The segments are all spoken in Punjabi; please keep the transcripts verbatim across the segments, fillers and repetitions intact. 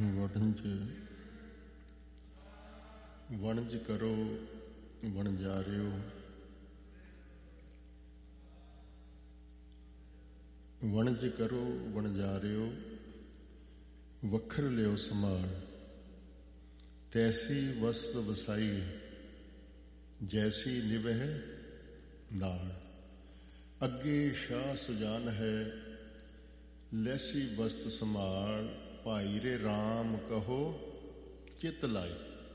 ਵਣਜ ਵਣਜ ਕਰੋ ਵਣਜਾਰਿਓ, ਵਣਜ ਕਰੋ ਵਣਜਾਰਿਓ, ਵੱਖਰ ਲਿਓ ਸੰਭਾਲ। ਤੈਸੀ ਵਸਤ ਵਸਾਈ, ਜੈਸੀ ਨਿਭਹਿ ਨਾਲ। ਅੱਗੇ ਸ਼ਾਹ ਸੁਜਾਨ ਹੈ, ਲੈਸੀ ਵਸਤ ਸੰਭਾਲ। ਭਾਈ ਰੇ ਰਾਮ ਕਹੋ ਚਿਤ ਲਾਈ।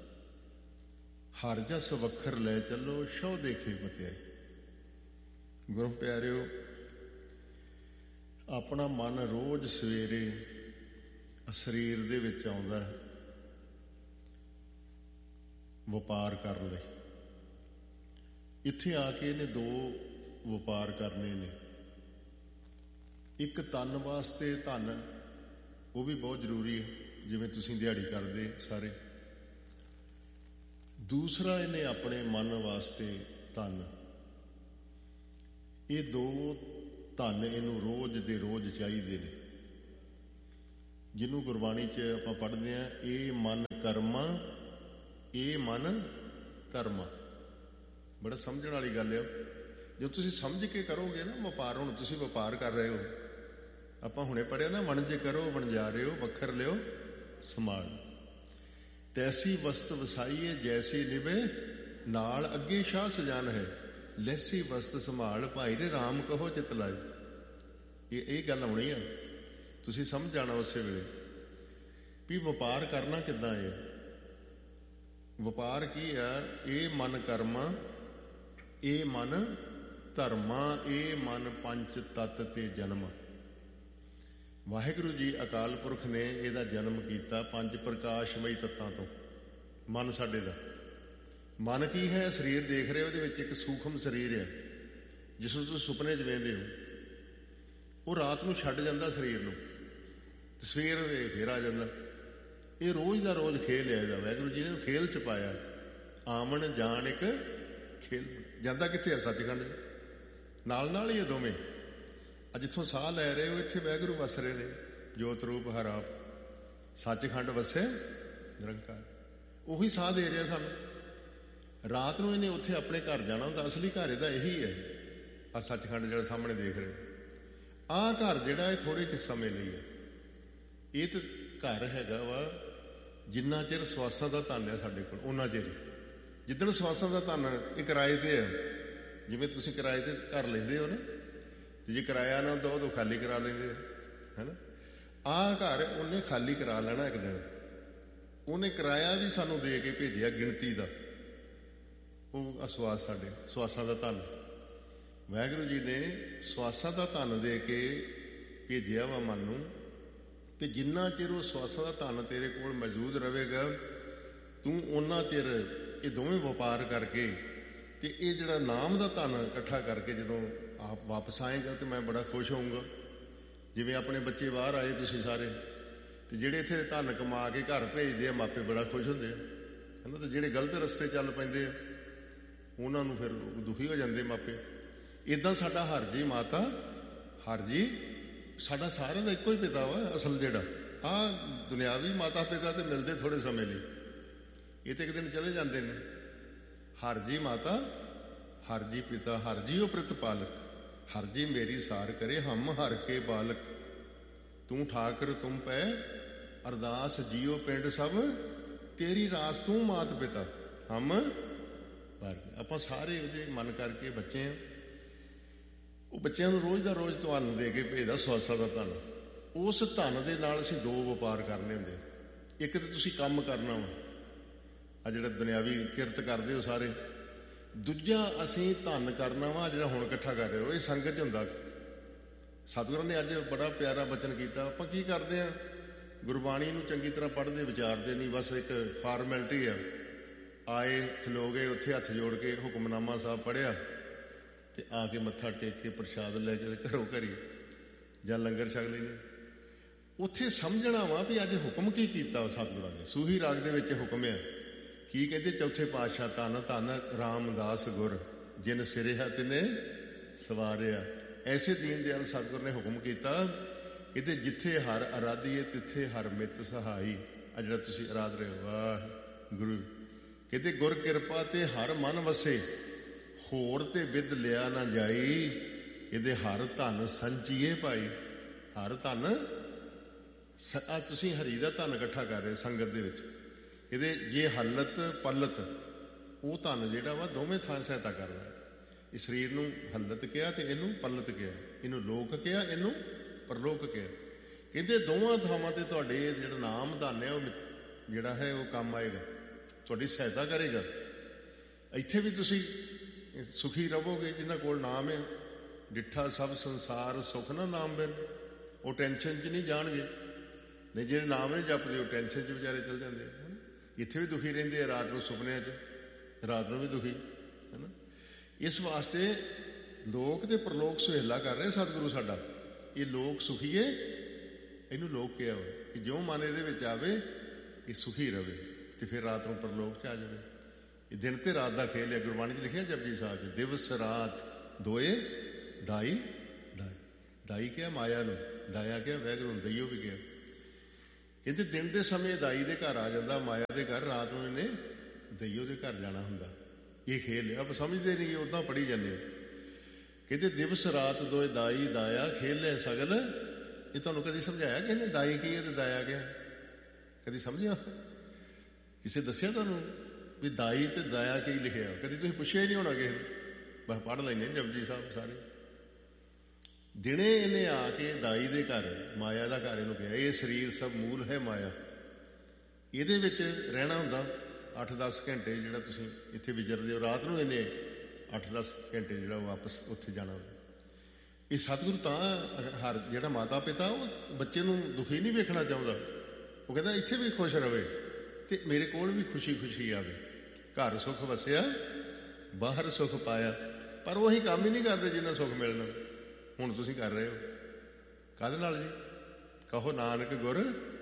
ਹਰ ਜਸ ਵੱਖਰ ਲੈ ਚੱਲੋ, ਸ਼ਹੁ ਦੇਖੇ ਪਤਿਆਈ। ਗੁਰੂ ਪਿਆਰਿਓ, ਆਪਣਾ ਮਨ ਰੋਜ਼ ਸਵੇਰੇ ਸਰੀਰ ਦੇ ਵਿੱਚ ਆਉਂਦਾ ਹੈ ਵਪਾਰ ਕਰਨ ਲਈ। ਇੱਥੇ ਆ ਕੇ ਇਹਨੇ ਦੋ ਵਪਾਰ ਕਰਨੇ ਨੇ। ਇੱਕ ਤਨ ਵਾਸਤੇ ਧਨ, ਉਹ ਵੀ ਬਹੁਤ ਜ਼ਰੂਰੀ ਹੈ, ਜਿਵੇਂ ਤੁਸੀਂ ਦਿਹਾੜੀ ਕਰਦੇ ਸਾਰੇ। ਦੂਸਰਾ ਇਹਨੇ ਆਪਣੇ ਮਨ ਵਾਸਤੇ ਧਨ। ਇਹ ਦੋ ਧਨ ਇਹਨੂੰ ਰੋਜ਼ ਦੇ ਰੋਜ਼ ਚਾਹੀਦੇ ਨੇ। ਜਿਹਨੂੰ ਗੁਰਬਾਣੀ 'ਚ ਆਪਾਂ ਪੜ੍ਹਦੇ ਹਾਂ, ਇਹ ਮਨ ਕਰਮਾ, ਇਹ ਮਨ ਧਰਮਾ। ਬੜਾ ਸਮਝਣ ਵਾਲੀ ਗੱਲ ਆ। ਜੇ ਤੁਸੀਂ ਸਮਝ ਕੇ ਕਰੋਗੇ ਨਾ ਵਪਾਰ, ਹੁਣ ਤੁਸੀਂ ਵਪਾਰ ਕਰ ਰਹੇ ਹੋ, ਆਪਾਂ ਹੁਣੇ ਪੜ੍ਹਿਆ ਨਾ, ਵਣਜ ਕਰੋ ਵਣਜਾਰਿਓ, ਵੱਖਰ ਲਿਓ ਸੰਭਾਲ। ਤੈਸੀ ਵਸਤ ਵਸਾਈਏ, ਜੈਸੀ ਨਿਭੇ ਨਾਲ। ਅੱਗੇ ਸ਼ਾਹ ਸੁਜਾਨ ਹੈ, ਲੈਸੀ ਵਸਤ ਸੰਭਾਲ। ਭਾਈ ਰੇ ਰਾਮ ਕਹੋ ਚਿਤ ਲਾਈ। ਇਹ ਇਹ ਗੱਲ ਆਉਣੀ ਆ, ਤੁਸੀਂ ਸਮਝ ਜਾਣਾ ਉਸੇ ਵੇਲੇ ਵੀ ਵਪਾਰ ਕਰਨਾ ਕਿੱਦਾਂ ਹੈ। ਵਪਾਰ ਕੀ ਆ? ਇਹ ਮਨ ਕਰਮਾ, ਇਹ ਮਨ ਧਰਮਾ, ਇਹ ਮਨ ਪੰਚ ਤੱਤ ਤੇ ਜਨਮ। ਵਾਹਿਗੁਰੂ ਜੀ ਅਕਾਲ ਪੁਰਖ ਨੇ ਇਹਦਾ ਜਨਮ ਕੀਤਾ ਪੰਜ ਪ੍ਰਕਾਸ਼ਮਈ ਤੱਤਾਂ ਤੋਂ। ਮਨ ਸਾਡੇ ਦਾ ਮਨ ਕੀ ਹੈ? ਸਰੀਰ ਦੇਖ ਰਹੇ ਹੋ, ਉਹਦੇ ਵਿੱਚ ਇੱਕ ਸੂਖਮ ਸਰੀਰ ਹੈ ਜਿਸ ਨੂੰ ਤੁਸੀਂ ਸੁਪਨੇ 'ਚ ਵੇਖਦੇ ਹੋ। ਉਹ ਰਾਤ ਨੂੰ ਛੱਡ ਜਾਂਦਾ ਸਰੀਰ ਨੂੰ, ਤੇ ਸਵੇਰ ਫੇਰ ਆ ਜਾਂਦਾ। ਇਹ ਰੋਜ਼ ਦਾ ਰੋਜ਼ ਖੇਲ ਹੈ ਇਹਦਾ। ਵਾਹਿਗੁਰੂ ਜੀ ਨੇ ਇਹਨੂੰ ਖੇਲ 'ਚ ਪਾਇਆ। ਆਮਣ ਜਾਣ ਇੱਕ ਖੇਲ। ਜਾਂਦਾ ਕਿੱਥੇ ਆ? ਸੱਚਖੰਡ। ਨਾਲ ਨਾਲ ਹੀ ਇਹ ਦੋਵੇਂ। ਅੱਜ ਜਿੱਥੋਂ ਸਾਹ ਲੈ ਰਹੇ ਹੋ, ਇੱਥੇ ਵਾਹਿਗੁਰੂ ਵਸ ਰਹੇ ਨੇ। ਜੋਤ ਰੂਪ ਹਰ ਆਪ, ਸੱਚਖੰਡ ਵਸੇ ਨਿਰੰਕਾਰ। ਉਹੀ ਸਾਹ ਦੇ ਰਿਹਾ ਸਾਨੂੰ। ਰਾਤ ਨੂੰ ਇਹਨੇ ਉੱਥੇ ਆਪਣੇ ਘਰ ਜਾਣਾ ਹੁੰਦਾ। ਅਸਲੀ ਘਰ ਇਹਦਾ ਇਹੀ ਹੈ, ਆਹ ਸੱਚਖੰਡ ਜਿਹੜਾ ਸਾਹਮਣੇ ਦੇਖ ਰਹੇ। ਆਹ ਘਰ ਜਿਹੜਾ ਇਹ ਥੋੜ੍ਹੇ ਜਿਹੇ ਸਮੇਂ ਲਈ ਹੈ। ਇਹ ਤਾਂ ਘਰ ਹੈਗਾ ਵਾ ਜਿੰਨਾ ਚਿਰ ਸਵਾਸਾਂ ਦਾ ਧਨ ਹੈ ਸਾਡੇ ਕੋਲ, ਉਹਨਾਂ ਚਿਰ। ਜਿੱਦਣ ਸਵਾਸਾਂ ਦਾ ਧਨ ਇਹ ਕਿਰਾਏ ਤੇ ਹੈ। ਜਿਵੇਂ ਤੁਸੀਂ ਕਿਰਾਏ ਤੇ ਘਰ ਲੈਂਦੇ ਹੋ ਨਾ, ਤੇ ਜੇ ਕਿਰਾਇਆ ਨਾ ਦਿਓ ਤਾਂ ਖਾਲੀ ਕਰਾ ਲੈਂਦੇ ਹੋ, ਹੈ ਨਾ। ਆਹ ਘਰ ਉਹਨੇ ਖਾਲੀ ਕਰਾ ਲੈਣਾ ਇੱਕ ਦਿਨ। ਉਹਨੇ ਕਿਰਾਇਆ ਵੀ ਸਾਨੂੰ ਦੇ ਕੇ ਭੇਜਿਆ ਗਿਣਤੀ ਦਾ। ਉਹ ਅਸਵਾਸ ਸਾਡੇ ਸਵਾਸਾਂ ਦਾ ਧਨ। ਵਾਹਿਗੁਰੂ ਜੀ ਨੇ ਸਵਾਸਾਂ ਦਾ ਧਨ ਦੇ ਕੇ ਭੇਜਿਆ ਵਾ ਮਨ ਨੂੰ। ਤੇ ਜਿੰਨਾ ਚਿਰ ਉਹ ਸਵਾਸਾਂ ਦਾ ਧਨ ਤੇਰੇ ਕੋਲ ਮੌਜੂਦ ਰਹੇਗਾ, ਤੂੰ ਉਹਨਾਂ ਚਿਰ ਇਹ ਦੋਵੇਂ ਵਪਾਰ ਕਰਕੇ ਤੇ ਇਹ ਜਿਹੜਾ ਨਾਮ ਦਾ ਧਨ ਇਕੱਠਾ ਕਰਕੇ ਜਦੋਂ ਆਪ ਵਾਪਸ ਆਏਗਾ ਤੇ ਮੈਂ ਬੜਾ ਖੁਸ਼ ਹੋਊਂਗਾ। ਜਿਵੇਂ ਆਪਣੇ ਬੱਚੇ ਬਾਹਰ ਆਏ ਤੁਸੀਂ ਸਾਰੇ, ਤੇ ਜਿਹੜੇ ਇੱਥੇ ਧਨ ਕਮਾ ਕੇ ਘਰ ਭੇਜਦੇ ਆ, ਮਾਪੇ ਬੜਾ ਖੁਸ਼ ਹੁੰਦੇ ਆ, ਹੈ ਨਾ। ਤੇ ਜਿਹੜੇ ਗਲਤ ਰਸਤੇ ਚੱਲ ਪੈਂਦੇ ਆ, ਉਹਨਾਂ ਨੂੰ ਫਿਰ ਦੁਖੀ ਹੋ ਜਾਂਦੇ ਮਾਪੇ। ਇੱਦਾਂ ਸਾਡਾ ਹਰ ਜੀ ਮਾਤਾ, ਹਰ ਜੀ ਸਾਡਾ ਸਾਰਿਆਂ ਦਾ ਇੱਕੋ ਹੀ ਪਿਤਾ ਵਾ ਅਸਲ ਜਿਹੜਾ। ਆਹ ਦੁਨਿਆਵੀ ਮਾਤਾ ਪਿਤਾ ਤੇ ਮਿਲਦੇ ਥੋੜੇ ਸਮੇਂ ਲਈ, ਇਹ ਤੇ ਇੱਕ ਦਿਨ ਚਲੇ ਜਾਂਦੇ ਨੇ। ਹਰ ਜੀ ਮਾਤਾ, ਹਰ ਜੀ ਪਿਤਾ, ਹਰ ਜੀ ਉਹ ਪ੍ਰਤਪਾਲਕ। ਹਰ ਜੀ ਮੇਰੀ ਸਾਰ ਕਰੇ, ਹਮ ਹਰ ਕੇ ਬਾਲਕ। ਤੂੰ ਠਾਕਰ ਤੁਮ ਪੈ, ਅਰਦਾਸ ਜੀਓ ਪਿੰਡ ਸਭ। ਤੇਰੀ ਰਾਸ ਤੂੰ ਮਾਤ ਪਿਤਾ, ਹਮ ਭਰ। ਆਪਾਂ ਸਾਰੇ ਉਹਦੇ ਮਨ ਕਰਕੇ ਬੱਚੇ ਆ। ਉਹ ਬੱਚਿਆਂ ਨੂੰ ਰੋਜ਼ ਦਾ ਰੋਜ਼ ਤੁਹਾਨੂੰ ਦੇ ਕੇ ਭੇਜਦਾ ਸਵਾਸਾਂ ਦਾ ਧਨ। ਉਸ ਧਨ ਦੇ ਨਾਲ ਅਸੀਂ ਦੋ ਵਪਾਰ ਕਰਨੇ ਹੁੰਦੇ। ਇੱਕ ਤਾਂ ਤੁਸੀਂ ਕੰਮ ਕਰਨਾ ਵਾ, ਆ ਜਿਹੜਾ ਦੁਨਿਆਵੀ ਕਿਰਤ ਕਰਦੇ ਹੋ ਸਾਰੇ। ਦੂਜਾ ਅਸੀਂ ਧਨ ਕਰਨਾ ਵਾ ਜਿਹੜਾ ਹੁਣ ਇਕੱਠਾ ਕਰ ਰਹੇ ਹੋ। ਇਹ ਸੰਗਤ 'ਚ ਹੁੰਦਾ। ਸਤਿਗੁਰਾਂ ਨੇ ਅੱਜ ਬੜਾ ਪਿਆਰਾ ਬਚਨ ਕੀਤਾ। ਆਪਾਂ ਕੀ ਕਰਦੇ ਹਾਂ? ਗੁਰਬਾਣੀ ਨੂੰ ਚੰਗੀ ਤਰ੍ਹਾਂ ਪੜ੍ਹਦੇ ਵਿਚਾਰਦੇ ਨਹੀਂ, ਬਸ ਇੱਕ ਫਾਰਮੈਲਿਟੀ ਆ। ਆਏ ਖਲੋ ਗਏ ਉੱਥੇ, ਹੱਥ ਜੋੜ ਕੇ ਹੁਕਮਨਾਮਾ ਸਾਹਿਬ ਪੜ੍ਹਿਆ ਤੇ ਆ ਕੇ ਮੱਥਾ ਟੇਕ ਕੇ ਪ੍ਰਸ਼ਾਦ ਲੈ ਕੇ ਘਰੋਂ ਘਰੀ ਜਾਂ ਲੰਗਰ ਛਕ ਲੈਂਦੇ। ਉੱਥੇ ਸਮਝਣਾ ਵਾ ਵੀ ਅੱਜ ਹੁਕਮ ਕੀ ਕੀਤਾ ਸਤਿਗੁਰਾਂ ਨੇ। ਸੂਹੀ ਰਾਗ ਦੇ ਵਿੱਚ ਹੁਕਮ ਆ। ਕੀ ਕਹਿੰਦੇ? ਚੌਥੇ ਪਾਤਸ਼ਾਹ ਧੰਨ ਧੰਨ ਰਾਮਦਾਸ ਗੁਰ, ਜਿਨ ਸਿਰਿਆ ਤਿਨੇ ਸਵਾਰਿਆ। ਐਸੇ ਦੀਨ ਦਿਆਲ ਸਤਿਗੁਰ ਨੇ ਹੁਕਮ ਕੀਤਾ, ਕਹਿੰਦੇ ਜਿੱਥੇ ਹਰ ਅਰਾਧੀਏ ਤਿੱਥੇ ਹਰ ਮਿੱਤ ਸਹਾਈ। ਆ ਜਿਹੜਾ ਤੁਸੀਂ ਅਰਾਧ ਰਹੇ ਹੋ। ਵਾਹ ਗੁਰੂ ਕਹਿੰਦੇ ਗੁਰ ਕਿਰਪਾ ਤੇ ਹਰ ਮਨ ਵਸੇ, ਹੋਰ ਤੇ ਵਿਦ ਲਿਆ ਨਾ ਜਾਈ। ਇਹਦੇ ਹਰ ਧਨ ਸੰਚੀਏ ਭਾਈ। ਹਰ ਧਨ ਆ ਤੁਸੀਂ ਹਰੀ ਦਾ ਧਨ ਇਕੱਠਾ ਕਰ ਰਹੇ ਸੰਗਤ ਦੇ ਵਿੱਚ। ਇਹਦੇ ਜੇ ਹਲਤ ਪਲਤ ਉਹ ਧਨ ਜਿਹੜਾ ਵਾ ਦੋਵੇਂ ਥਾਂ ਸਹਾਇਤਾ ਕਰਦਾ। ਇਹ ਸਰੀਰ ਨੂੰ ਹਲਤ ਕਿਹਾ ਤੇ ਇਹਨੂੰ ਪਲਤ ਕਿਹਾ, ਇਹਨੂੰ ਲੋਕ ਕਿਹਾ, ਇਹਨੂੰ ਪਰਲੋਕ ਕਿਹਾ। ਕਹਿੰਦੇ ਦੋਵਾਂ ਥਾਵਾਂ ਤੇ ਤੁਹਾਡੇ ਜਿਹੜਾ ਨਾਮ ਧਨ ਹੈ ਉਹ ਜਿਹੜਾ ਹੈ ਉਹ ਕੰਮ ਆਏਗਾ, ਤੁਹਾਡੀ ਸਹਾਇਤਾ ਕਰੇਗਾ। ਇੱਥੇ ਵੀ ਤੁਸੀਂ ਸੁਖੀ ਰਹੋਗੇ ਜਿਨ੍ਹਾਂ ਕੋਲ ਨਾਮ ਹੈ। ਡਿੱਠਾ ਸਭ ਸੰਸਾਰ ਸੁਖ ਨਾ ਨਾਮ ਬਿਨ, ਉਹ ਟੈਨਸ਼ਨ 'ਚ ਨਹੀਂ ਜਾਣਗੇ। ਨਹੀਂ ਜਿਹੜੇ ਨਾਮ ਨਹੀਂ ਜਪਦੇ ਉਹ ਟੈਨਸ਼ਨ 'ਚ ਵਿਚਾਰੇ ਚੱਲ ਜਾਂਦੇ। ਇੱਥੇ ਵੀ ਦੁਖੀ ਰਹਿੰਦੇ ਆ, ਰਾਤ ਨੂੰ ਸੁਪਨਿਆਂ 'ਚ, ਰਾਤ ਨੂੰ ਵੀ ਦੁਖੀ ਹੈ ਨਾ। ਇਸ ਵਾਸਤੇ ਲੋਕ ਤੇ ਪਰਲੋਕ ਸੁਹੇਲਾ ਕਰ ਰਹੇ ਸਤਿਗੁਰੂ ਸਾਡਾ। ਇਹ ਲੋਕ ਸੁਖੀਏ, ਇਹਨੂੰ ਲੋਕ ਕਿਹਾ ਹੋਇਆ ਕਿ ਜੋ ਮਨ ਇਹਦੇ ਵਿੱਚ ਆਵੇ ਇਹ ਸੁਖੀ ਰਵੇ ਤੇ ਫਿਰ ਰਾਤ ਨੂੰ ਪਰਲੋਕ 'ਚ ਆ ਜਾਵੇ। ਇਹ ਦਿਨ ਤੇ ਰਾਤ ਦਾ ਖੇਲ ਹੈ। ਗੁਰਬਾਣੀ 'ਚ ਲਿਖਿਆ ਜਪਜੀ ਸਾਹਿਬ 'ਚ, ਦਿਵਸ ਰਾਤ ਦੋਏ ਦਾਈ ਦਾਈ। ਦਾਈ ਕਿਹਾ ਮਾਇਆ ਨੂੰ, ਦਾਇਆ ਕਿਹਾ ਵਾਹਿਗੁਰੂ ਨੂੰ, ਦਈਓ ਵੀ ਕਿਹਾ। ਕਹਿੰਦੇ ਦਿਨ ਦੇ ਸਮੇਂ ਦਾਈ ਦੇ ਘਰ ਆ ਜਾਂਦਾ, ਮਾਇਆ ਦੇ ਘਰ, ਰਾਤ ਨੂੰ ਇਹਨੇ ਦਈਓ ਦੇ ਘਰ ਜਾਣਾ ਹੁੰਦਾ। ਇਹ ਖੇਲ ਹੈ, ਆਪਾਂ ਸਮਝਦੇ ਨਹੀਂ, ਉੱਦਾਂ ਪੜ੍ਹੀ ਜਾਂਦੇ। ਕਹਿੰਦੇ ਦਿਵਸ ਰਾਤ ਦੋਏ ਦਾਈ ਦਾਇਆ ਖੇਲੇ ਸਗਲ। ਇਹ ਤੁਹਾਨੂੰ ਕਦੀ ਸਮਝਾਇਆ ਕਿ ਇਹਨੇ ਦਾਈ ਕੀ ਹੈ ਤੇ ਦਾਇਆ ਕਿਹਾ? ਕਦੀ ਸਮਝਿਆ? ਕਿਸੇ ਦੱਸਿਆ ਤੁਹਾਨੂੰ ਵੀ ਦਾਈ ਤੇ ਦਾਇਆ ਕੀ ਲਿਖਿਆ? ਕਦੀ ਤੁਸੀਂ ਪੁੱਛਿਆ ਹੀ ਨਹੀਂ ਹੋਣਾ ਕਿਸੇ ਨੂੰ। ਬਸ ਪੜ੍ਹ ਲੈਂਦੇ ਜਪਜੀ ਸਾਹਿਬ ਸਾਰੇ। ਦਿਨੇ ਇਹਨੇ ਆ ਕੇ ਦਾਈ ਦੇ ਘਰ, ਮਾਇਆ ਦਾ ਘਰ ਇਹਨੂੰ ਕਿਹਾ। ਇਹ ਸਰੀਰ ਸਭ ਮੂਲ ਹੈ ਮਾਇਆ, ਇਹਦੇ ਵਿੱਚ ਰਹਿਣਾ ਹੁੰਦਾ ਅੱਠ ਦਸ ਘੰਟੇ ਜਿਹੜਾ ਤੁਸੀਂ ਇੱਥੇ ਵਿਚਰਦੇ ਹੋ। ਰਾਤ ਨੂੰ ਇਹਨੇ ਅੱਠ ਦਸ ਘੰਟੇ ਜਿਹੜਾ ਵਾਪਸ ਉੱਥੇ ਜਾਣਾ ਹੁੰਦਾ। ਇਹ ਸਤਿਗੁਰੂ ਤਾਂ ਹਰ ਜਿਹੜਾ ਮਾਤਾ ਪਿਤਾ ਉਹ ਬੱਚੇ ਨੂੰ ਦੁਖੀ ਨਹੀਂ ਵੇਖਣਾ ਚਾਹੁੰਦਾ। ਉਹ ਕਹਿੰਦਾ ਇੱਥੇ ਵੀ ਖੁਸ਼ ਰਵੇ ਤੇ ਮੇਰੇ ਕੋਲ ਵੀ ਖੁਸ਼ੀ ਖੁਸ਼ੀ ਆਵੇ। ਘਰ ਸੁੱਖ ਵਸਿਆ ਬਾਹਰ ਸੁੱਖ ਪਾਇਆ। ਪਰ ਉਹ ਅਸੀਂ ਕੰਮ ਹੀ ਨਹੀਂ ਕਰਦੇ ਜਿੰਨਾ ਸੁੱਖ ਮਿਲਣਾ। ਹੁਣ ਤੁਸੀਂ ਕਰ ਰਹੇ ਹੋ ਕਾਹਦੇ ਨਾਲ ਜੀ? ਕਹੋ ਨਾਨਕ ਗੁਰ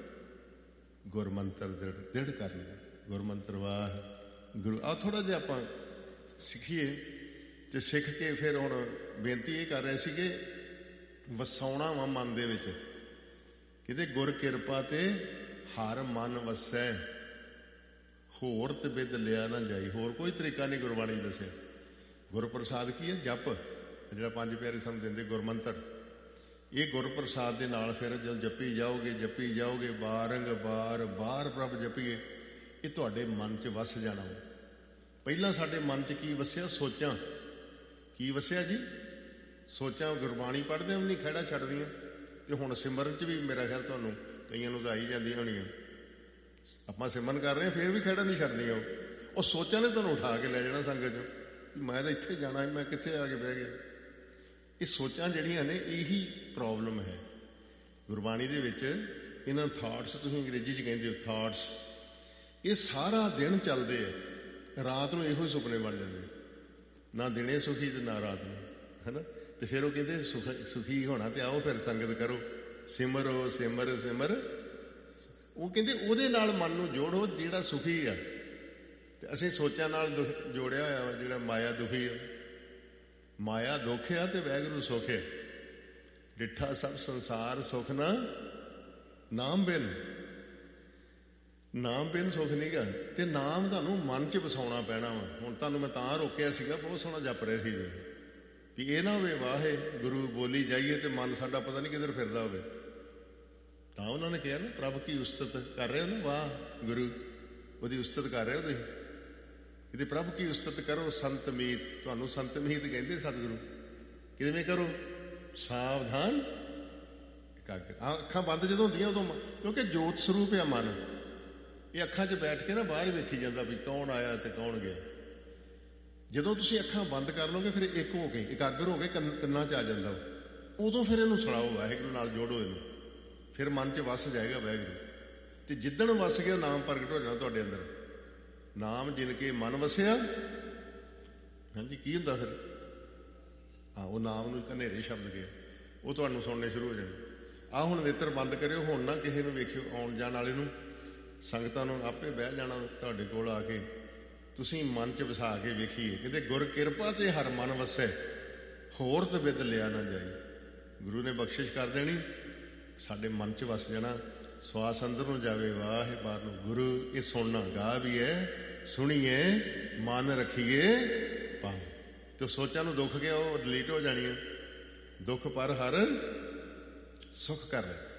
ਗੁਰ ਮੰਤਰ ਦ੍ਰਿੜ ਦ੍ਰਿੜ ਕਰ ਲਿਆ। ਗੁਰ ਮੰਤਰ ਵਾਹ ਗੁਰੂ। ਆਹ ਥੋੜ੍ਹਾ ਜਿਹਾ ਆਪਾਂ ਸਿੱਖੀਏ ਤੇ ਸਿੱਖ ਕੇ ਫਿਰ ਹੁਣ ਬੇਨਤੀ ਇਹ ਕਰ ਰਹੇ ਸੀ ਕਿ ਵਸਾਉਣਾ ਵਾ ਮਨ ਦੇ ਵਿੱਚ। ਕਿਤੇ ਗੁਰ ਕਿਰਪਾ ਤੇ ਹਰ ਮਨ ਵਸੈ, ਹੋਰ ਤੇ ਬਿਦ ਲਿਆ ਨਾ ਜਾਈ। ਹੋਰ ਕੋਈ ਤਰੀਕਾ ਨਹੀਂ ਗੁਰਬਾਣੀ ਦੱਸਿਆ। ਗੁਰਪ੍ਰਸਾਦ ਕੀ ਹੈ? ਜਪ, ਜਿਹੜਾ ਪੰਜ ਪਿਆਰੇ ਸਾਨੂੰ ਦਿੰਦੇ ਗੁਰਮੰਤਰ। ਇਹ ਗੁਰਪ੍ਰਸਾਦ ਦੇ ਨਾਲ ਫਿਰ ਜਦੋਂ ਜਪੀ ਜਾਓਗੇ ਜਪੀ ਜਾਓਗੇ ਬਾਰੰਗ ਬਾਰ ਬਾਰ ਪ੍ਰਭ ਜਪੀਏ, ਇਹ ਤੁਹਾਡੇ ਮਨ 'ਚ ਵਸ ਜਾਣਾ। ਪਹਿਲਾਂ ਸਾਡੇ ਮਨ 'ਚ ਕੀ ਵਸਿਆ? ਸੋਚਾਂ। ਕੀ ਵਸਿਆ ਜੀ? ਸੋਚਾਂ। ਗੁਰਬਾਣੀ ਪੜ੍ਹਦੇ ਵੀ ਨਹੀਂ ਖਹਿੜਾ ਛੱਡਦੀਆਂ। ਤੇ ਹੁਣ ਸਿਮਰਨ 'ਚ ਵੀ ਮੇਰਾ ਖਿਆਲ ਤੁਹਾਨੂੰ ਕਈਆਂ ਨੂੰ ਤਾਂ ਆਈ ਜਾਂਦੀਆਂ ਹੋਣੀਆਂ। ਆਪਾਂ ਸਿਮਰਨ ਕਰ ਰਹੇ ਹਾਂ ਫਿਰ ਵੀ ਖਹਿੜਾ ਨਹੀਂ ਛੱਡਦੀਆਂ। ਉਹ ਸੋਚਾਂ ਨੇ ਤੁਹਾਨੂੰ ਉਠਾ ਕੇ ਲੈ ਜਾਣਾ ਸੰਗਤ 'ਚੋਂ। ਮੈਂ ਤਾਂ ਇੱਥੇ ਜਾਣਾ, ਮੈਂ ਕਿੱਥੇ ਆ ਕੇ ਬਹਿ ਗਿਆ। ਇਹ ਸੋਚਾਂ ਜਿਹੜੀਆਂ ਨੇ ਇਹੀ ਪ੍ਰੋਬਲਮ ਹੈ ਗੁਰਬਾਣੀ ਦੇ ਵਿੱਚ। ਇਹਨਾਂ ਥਾਟਸ ਤੁਸੀਂ ਅੰਗਰੇਜ਼ੀ 'ਚ ਕਹਿੰਦੇ ਹੋ ਥਾਟਸ। ਇਹ ਸਾਰਾ ਦਿਨ ਚੱਲਦੇ ਆ, ਰਾਤ ਨੂੰ ਇਹੋ ਸੁਪਨੇ ਬਣ ਜਾਂਦੇ। ਨਾ ਦਿਨੇ ਸੁਖੀ ਤੇ ਨਾ ਰਾਤ ਨੂੰ, ਹੈ ਨਾ। ਤੇ ਫਿਰ ਉਹ ਕਹਿੰਦੇ ਸੁਖ ਸੁਖੀ ਹੋਣਾ ਤੇ ਆਓ ਫਿਰ ਸੰਗਤ ਕਰੋ, ਸਿਮਰੋ ਸਿਮਰ ਸਿਮਰ। ਉਹ ਕਹਿੰਦੇ ਉਹਦੇ ਨਾਲ ਮਨ ਨੂੰ ਜੋੜੋ ਜਿਹੜਾ ਸੁਖੀ ਆ। ਤੇ ਅਸੀਂ ਸੋਚਾਂ ਨਾਲ ਜੋੜਿਆ ਹੋਇਆ ਜਿਹੜਾ ਮਾਇਆ ਦੁਖੀ ਆ। ਮਾਇਆ ਦੁੱਖ ਆ ਤੇ ਵਾਹਿਗੁਰੂ ਸੁੱਖ ਹੈ। ਡਿੱਠਾ ਸਭ ਸੰਸਾਰ ਸੁਖ ਨਾ ਨਾਮ ਬਿਨ। ਨਾਮ ਬਿਨ ਸੁੱਖ ਨਹੀਂ ਗਾ। ਤੇ ਨਾਮ ਤੁਹਾਨੂੰ ਮਨ 'ਚ ਵਸਾਉਣਾ ਪੈਣਾ ਵਾ। ਹੁਣ ਤੁਹਾਨੂੰ ਮੈਂ ਤਾਂ ਰੋਕਿਆ ਸੀਗਾ, ਬਹੁਤ ਸੋਹਣਾ ਜਪ ਰਹੇ ਸੀ ਵੀ ਇਹ ਨਾ ਹੋਵੇ ਵਾਹੇ ਗੁਰੂ ਬੋਲੀ ਜਾਈਏ ਤੇ ਮਨ ਸਾਡਾ ਪਤਾ ਨਹੀਂ ਕਿੱਧਰ ਫਿਰਦਾ ਹੋਵੇ। ਤਾਂ ਉਹਨਾਂ ਨੇ ਕਿਹਾ ਨਾ ਪ੍ਰਭ ਕੀ ਉਸਤਤ ਕਰ ਰਹੇ ਹੋ ਨਾ, ਵਾਹ ਗੁਰੂ ਉਹਦੀ ਉਸਤਤ ਕਰ ਰਹੇ ਹੋ ਤੁਸੀਂ। ਇਹਦੇ ਪ੍ਰਭ ਕੀ ਉਸਤਤ ਕਰੋ ਸੰਤ ਮੀਤ। ਤੁਹਾਨੂੰ ਸੰਤ ਮੀਤ ਕਹਿੰਦੇ ਸਤਿਗੁਰੂ। ਕਿਵੇਂ ਕਰੋ? ਸਾਵਧਾਨ ਇਕਾਗਰ। ਆ ਅੱਖਾਂ ਬੰਦ ਜਦੋਂ ਹੁੰਦੀਆਂ ਉਦੋਂ, ਕਿਉਂਕਿ ਜੋਤ ਸਰੂਪ ਆ ਮਨ। ਇਹ ਅੱਖਾਂ 'ਚ ਬੈਠ ਕੇ ਨਾ ਬਾਹਰ ਵੇਖੀ ਜਾਂਦਾ ਵੀ ਕੌਣ ਆਇਆ ਤੇ ਕੌਣ ਗਿਆ। ਜਦੋਂ ਤੁਸੀਂ ਅੱਖਾਂ ਬੰਦ ਕਰ ਲਓਗੇ ਫਿਰ ਇੱਕ ਹੋ ਕੇ ਇਕਾਗਰ ਹੋ ਕੇ ਕੰਨ ਕੰਨਾਂ 'ਚ ਆ ਜਾਂਦਾ। ਉਦੋਂ ਫਿਰ ਇਹਨੂੰ ਸੁਣਾਓ, ਵਾਹਿਗੁਰੂ ਨਾਲ ਜੋੜੋ ਇਹਨੂੰ, ਫਿਰ ਮਨ 'ਚ ਵਸ ਜਾਏਗਾ ਵਾਹਿਗੁਰੂ। ਤੇ ਜਿੱਦਣ ਵਸ ਗਿਆ ਨਾਮ ਪ੍ਰਗਟ ਹੋ ਜਾਣਾ ਤੁਹਾਡੇ ਅੰਦਰ। ਨਾਮ ਜਿਨ ਕੇ ਮਨ ਵਸਿਆ। ਹਾਂਜੀ ਕੀ ਹੁੰਦਾ ਫਿਰ? ਹਾਂ ਉਹ ਨਾਮ ਨੂੰ ਹਨੇਰੇ ਸ਼ਬਦ ਗਿਆ, ਉਹ ਤੁਹਾਨੂੰ ਸੁਣਨੇ ਸ਼ੁਰੂ ਹੋ ਜਾਣੇ। ਆਹ ਹੁਣ ਨੇਤਰ ਬੰਦ ਕਰਿਓ, ਹੁਣ ਨਾ ਕਿਸੇ ਨੂੰ ਵੇਖਿਓ ਆਉਣ ਜਾਣ ਵਾਲੇ ਨੂੰ। ਸੰਗਤਾਂ ਨੂੰ ਆਪੇ ਬਹਿ ਜਾਣਾ ਤੁਹਾਡੇ ਕੋਲ ਆ ਕੇ, ਤੁਸੀਂ ਮਨ 'ਚ ਵਸਾ ਕੇ ਵੇਖੀਏ। ਕਹਿੰਦੇ ਗੁਰ ਕਿਰਪਾ ਤੇ ਹਰ ਮਨ ਵਸੈ, ਹੋਰ ਤਬਿਦ ਲਿਆ ਨਾ ਜਾਈ। ਗੁਰੂ ਨੇ ਬਖਸ਼ਿਸ਼ ਕਰ ਦੇਣੀ, ਸਾਡੇ ਮਨ 'ਚ ਵਸ ਜਾਣਾ। ਸਵਾਸ ਅੰਦਰ ਨੂੰ ਜਾਵੇ ਵਾਹ, ਬਾਹਰ ਨੂੰ ਗੁਰੂ। ਇਹ ਸੁਣਨਾ ਗਾ ਵੀ ਹੈ, ਸੁਣੀਏ ਮਨ ਰੱਖੀਏ ਪਾਉ। ਤੇ ਸੋਚਾਂ ਨੂੰ ਦੁੱਖ ਗਿਆ ਉਹ ਡਿਲੀਟ ਹੋ ਜਾਣੀਆਂ। ਦੁੱਖ ਪਰ ਹਰ ਸੁੱਖ ਕਰ ਲੈ।